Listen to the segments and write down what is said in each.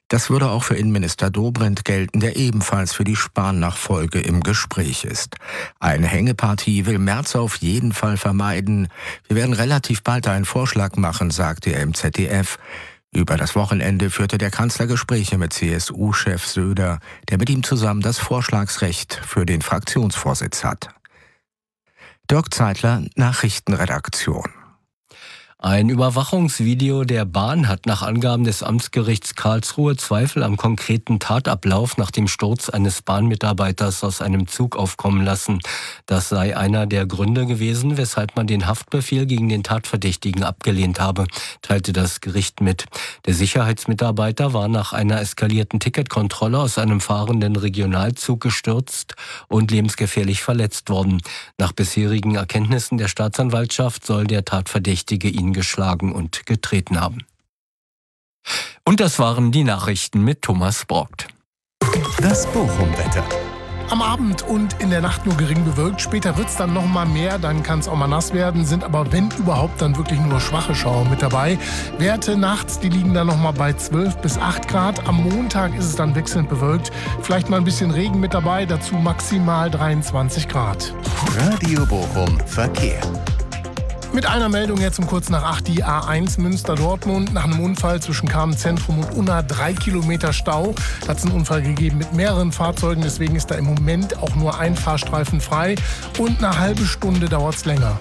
Das würde auch für Innenminister Dobrindt gelten, der ebenfalls für die Spahn-Nachfolge im Gespräch ist. Eine Hängepartie will Merz auf jeden Fall vermeiden. Wir werden relativ bald einen Vorschlag machen, sagte er im ZDF. Über das Wochenende führte der Kanzler Gespräche mit CSU-Chef Söder, der mit ihm zusammen das Vorschlagsrecht für den Fraktionsvorsitz hat. Dirk Zeitler, Nachrichtenredaktion. Ein Überwachungsvideo der Bahn hat nach Angaben des Amtsgerichts Karlsruhe Zweifel am konkreten Tatablauf nach dem Sturz eines Bahnmitarbeiters aus einem Zug aufkommen lassen. Das sei einer der Gründe gewesen, weshalb man den Haftbefehl gegen den Tatverdächtigen abgelehnt habe, teilte das Gericht mit. Der Sicherheitsmitarbeiter war nach einer eskalierten Ticketkontrolle aus einem fahrenden Regionalzug gestürzt und lebensgefährlich verletzt worden. Nach bisherigen Erkenntnissen der Staatsanwaltschaft soll der Tatverdächtige ihn geschlagen und getreten haben. Und das waren die Nachrichten mit Thomas Brockt. Das Bochum-Wetter. Am Abend und in der Nacht nur gering bewölkt. Später wird es dann noch mal mehr, dann kann es auch mal nass werden. Sind aber, wenn überhaupt, dann wirklich nur schwache Schauer mit dabei. Werte nachts, die liegen dann noch mal bei 12 bis 8 Grad. Am Montag ist es dann wechselnd bewölkt. Vielleicht mal ein bisschen Regen mit dabei, dazu maximal 23 Grad. Radio Bochum Verkehr. Mit einer Meldung jetzt um kurz nach 8, die A1 Münster-Dortmund. Nach einem Unfall zwischen Kamenz-Zentrum und Unna 3 Kilometer Stau. Da hat es einen Unfall gegeben mit mehreren Fahrzeugen. Deswegen ist da im Moment auch nur ein Fahrstreifen frei. Und eine halbe Stunde dauert es länger.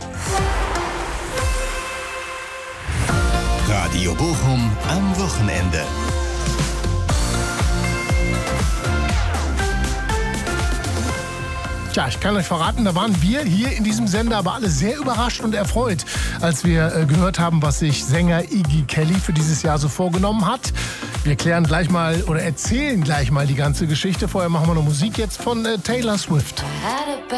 Radio Bochum am Wochenende. Tja, ich kann euch verraten, da waren wir hier in diesem Sender aber alle sehr überrascht und erfreut, als wir gehört haben, was sich Sänger Iggy Kelly für dieses Jahr so vorgenommen hat. Wir klären gleich mal oder erzählen gleich mal die ganze Geschichte. Vorher machen wir noch Musik jetzt von Taylor Swift.